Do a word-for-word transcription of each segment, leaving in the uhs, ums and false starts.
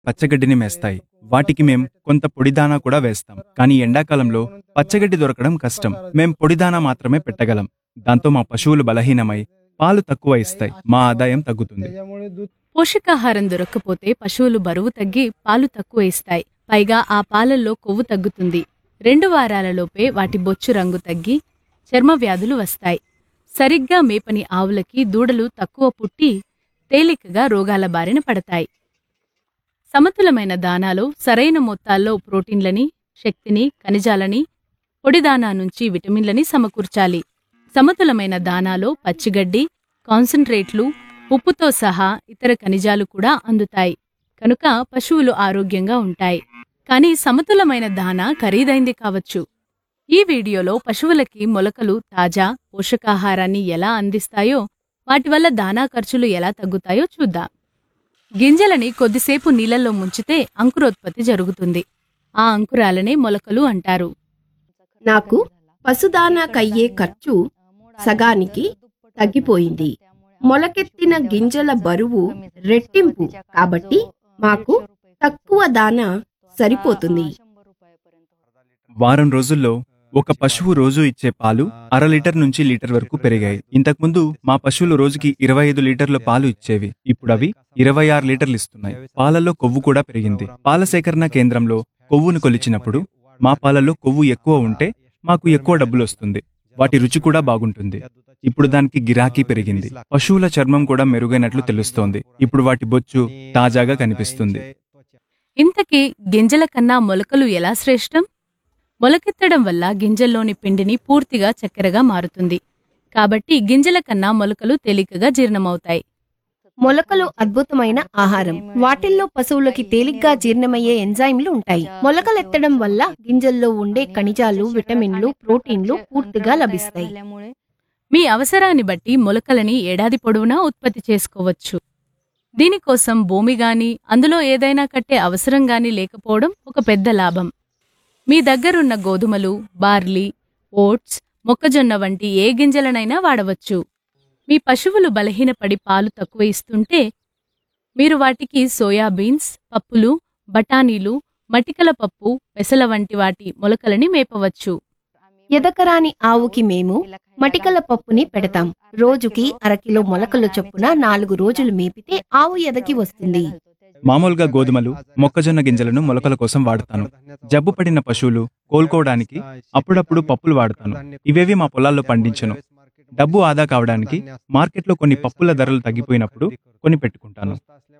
పచ్చగడ్డిని మేస్తాయి. వాటికి మేం కొంత పొడిదానా కూడా వేస్తాం. కానీ ఎండాకాలంలో పచ్చగడ్డి దొరకడం కష్టం. మేం పొడిదానా మాత్రమే పెట్టగలం. దాంతో మా పశువులు బలహీనమై పాలు తక్కువ ఇస్తాయి. మా ఆదాయం తగ్గుతుంది. పోషకాహారం దొరక్కపోతే పశువులు బరువు తగ్గి పాలు తక్కువ ఇస్తాయి. పైగా ఆ పాలల్లో కొవ్వు తగ్గుతుంది. రెండు వారాలలోపే వాటి బొచ్చు రంగు తగ్గి చర్మ వ్యాధులు వస్తాయి. సరిగ్గా మేపని ఆవులకి దూడలు తక్కువ పుట్టి తేలికగా రోగాల బారిన పడతాయి. సమతులమైన దానాలో సరైన మొత్తాల్లో ప్రోటీన్లని, శక్తిని, ఖనిజాలని, పొడిదానా నుంచి విటమిన్లని సమకూర్చాలి. సమతులమైన దానాలో పచ్చిగడ్డి, కాన్సంట్రేట్లు, ఉప్పుతో సహా ఇతర ఖనిజాలు కూడా అందుతాయి. కనుక పశువులు ఆరోగ్యంగా ఉంటాయి. కానీ సమతులమైన దానా ఖరీదైంది కావచ్చు. ఈ వీడియోలో పశువులకి మొలకలు తాజా పోషకాహారాన్ని ఎలా అందిస్తాయో, వాటి వల్ల దానా ఖర్చులు ఎలా తగ్గుతాయో చూద్దాం. గింజలని కొద్దిసేపు నీళ్లలో ముంచితే అంకురోత్పత్తి జరుగుతుంది. ఆ అంకురాలనే మొలకలు అంటారు. నాకు పశుదానాకయ్యే ఖర్చు సగానికి తగ్గిపోయింది. మొలకెత్తిన గింజల బరువు రెట్టింపు కాబట్టి మాకు తక్కువ దానా సరిపోతుంది. వారం రోజుల్లో ఒక పశువు రోజు ఇచ్చే పాలు అర లీటర్ నుంచి లీటర్ వరకు పెరిగాయి. ఇంతకుముందు మా పశువులు రోజుకి ఇరవై ఐదు లీటర్ల పాలు ఇచ్చేవి. ఇప్పుడు అవి ఇరవై ఆరు లీటర్లు ఇస్తున్నాయి. పాలలో కొవ్వు కూడా పెరిగింది. పాల సేకరణ కేంద్రంలో కొవ్వును కొలిచినప్పుడు మా పాలలో కొవ్వు ఎక్కువ ఉంటే మాకు ఎక్కువ డబ్బులు వస్తుంది. వాటి రుచి కూడా బాగుంటుంది. ఇప్పుడు దానికి గిరాకీ పెరిగింది. పశువుల చర్మం కూడా మెరుగైనట్లు తెలుస్తోంది. ఇప్పుడు వాటి బొచ్చు తాజాగా కనిపిస్తుంది. ఇంతకీ గింజల కన్నా మొలకలు ఎలా శ్రేష్టం? మొలకెత్తడం వల్ల గింజల్లోని పిండిని పూర్తిగా చక్కెరగా మారుతుంది. కాబట్టి గింజల కన్నా మొలకలు తేలికగా జీర్ణమవుతాయి. మొలకలు అద్భుతమైన ఆహారం. వాటిల్లో పశువులకి తేలిగ్గా జీర్ణమయ్యే ఎంజైమ్లు ఉంటాయి. మొలకలెత్తడం వల్ల గింజల్లో ఉండే ఖనిజాలు, విటమిన్లు, ప్రోటీన్లు పూర్తిగా లభిస్తాయి. మీ అవసరాన్ని బట్టి మొలకలని ఏడాది పొడవునా ఉత్పత్తి చేసుకోవచ్చు. దీనికోసం భూమి గాని, అందులో ఏదైనా కట్టే అవసరం గాని లేకపోవడం ఒక పెద్ద లాభం. మీ దగ్గరున్న గోధుమలు, బార్లీ, ఓట్స్, మొక్కజొన్న వంటి ఏ గింజలనైనా వాడవచ్చు. మీ పశువులు బలహీనపడి పాలు తక్కువ ఇస్తుంటే మీరు వాటికి సోయాబీన్స్, పప్పులు, బఠానీలు, మటికల పప్పు, పెసల వంటి వాటి మొలకలని మేపవచ్చు. ఎదకరాని ఆవుకి మేము మటికల పప్పుని పెడతాం. రోజుకి అరకిలో మొలకలు చొప్పున నాలుగు రోజులు మేపితే ఆవు ఎదకి వస్తుంది. మామూలుగా గోధుమలు, మొక్కజొన్న గింజలను మొలకల కోసం వాడతాను. జబ్బు పడిన పశువులు కోలుకోవడానికి అప్పుడప్పుడు పప్పులు వాడతాను. ఇవేవి మా పొలాల్లో పండించను. డబ్బు ఆదా కావడానికి మార్కెట్లో కొన్ని పప్పుల ధరలు తగ్గిపోయినప్పుడు కొని పెట్టుకుంటాను.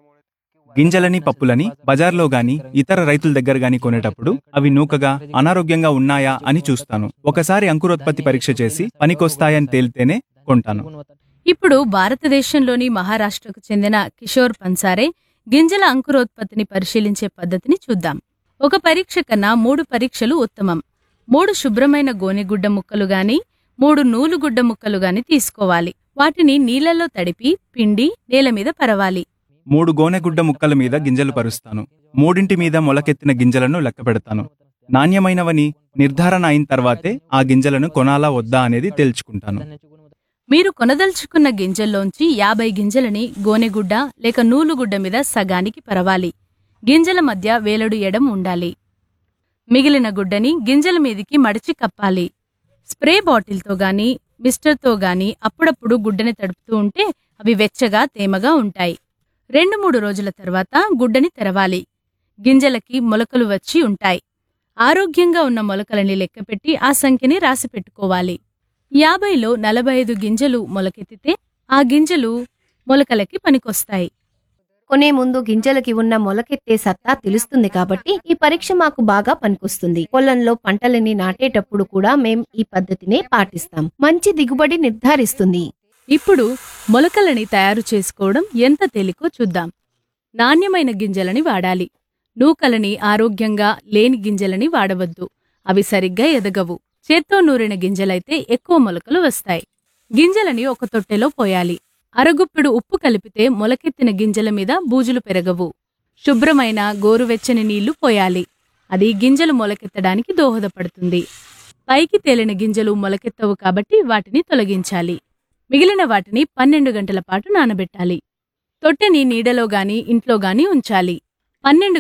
గింజలని, పప్పులని బజార్లో గాని ఇతర రైతుల దగ్గర గాని కొనేటప్పుడు అవి నూకగా, అనారోగ్యంగా ఉన్నాయా అని చూస్తాను. ఒకసారి అంకురోత్పత్తి పరీక్ష చేసి పనికొస్తాయని తేలితేనే కొంటాను. ఇప్పుడు భారతదేశంలోని మహారాష్ట్రకు చెందిన కిషోర్ పన్సారే గింజల అంకురోత్పత్తిని పరిశీలించే పద్ధతిని చూద్దాం. ఒక పరీక్ష కన్నా మూడు పరీక్షలు ఉత్తమం. మూడు శుభ్రమైన గోనెగుడ్డ ముక్కలు గాని, మూడు నూలుగుడ్డ ముక్కలు గాని తీసుకోవాలి. వాటిని నీళ్లలో తడిపి పిండి నేల మీద పరవాలి. మూడు గోనెగుడ్డ ముక్కల మీద గింజలు పరుస్తాను. మూడింటి మీద మొలకెత్తిన గింజలను లెక్క పెడతాను. నాణ్యమైనవని నిర్ధారణ అయిన తర్వాతే ఆ గింజలను కొనాలా వద్దా అనేది తేల్చుకుంటాను. మీరు కొనదలుచుకున్న గింజల్లోంచి యాభై గింజలని గోనెగుడ్డ లేక నూలుగుడ్డ మీద సగానికి పరవాలి. గింజల మధ్య వేలడు ఎడం ఉండాలి. మిగిలిన గుడ్డని గింజల మీదికి మడిచి కప్పాలి. స్ప్రే బాటిల్తో గాని మిస్టర్తో గాని అప్పుడప్పుడు గుడ్డని తడుపుతూ ఉంటే అవి వెచ్చగా తేమగా ఉంటాయి. రెండు మూడు రోజుల తర్వాత గుడ్డని తెరవాలి. గింజలకి మొలకలు వచ్చి ఉంటాయి. ఆరోగ్యంగా ఉన్న మొలకలని లెక్కపెట్టి ఆ సంఖ్యని రాసి పెట్టుకోవాలి. యాభైలో నలభై ఐదు గింజలు మొలకెత్తితే ఆ గింజలు మొలకలకి పనికొస్తాయి. కొనే ముందు గింజలకి ఉన్న మొలకెత్తే సత్తా తెలుస్తుంది కాబట్టి ఈ పరీక్ష మాకు బాగా పనికొస్తుంది. పొలంలో పంటలని నాటేటప్పుడు కూడా మేం ఈ పద్ధతినే పాటిస్తాం. మంచి దిగుబడి నిర్ధారిస్తుంది. ఇప్పుడు మొలకలని తయారు చేసుకోవడం ఎంత తేలికో చూద్దాం. నాణ్యమైన గింజలని వాడాలి. నూకలని, ఆరోగ్యంగా లేని గింజలని వాడవద్దు. అవి సరిగ్గా ఎదగవు. చేత్తో నూరిన గింజలైతే ఎక్కువ మొలకలు వస్తాయి. గింజలని ఒక తొట్టెలో పోయాలి. అరగుప్పెడు ఉప్పు కలిపితే మొలకెత్తిన గింజల మీద బూజులు పెరగవు. శుభ్రమైన గోరువెచ్చని నీళ్లు పోయాలి. అది గింజలు మొలకెత్తడానికి దోహదపడుతుంది. పైకి తేలిన గింజలు మొలకెత్తవు కాబట్టి వాటిని తొలగించాలి. మిగిలిన వాటిని పన్నెండు గంటల పాటు నానబెట్టాలి. తొట్టెని నీడలో గాని ఇంట్లో గాని ఉంచాలి. పన్నెండు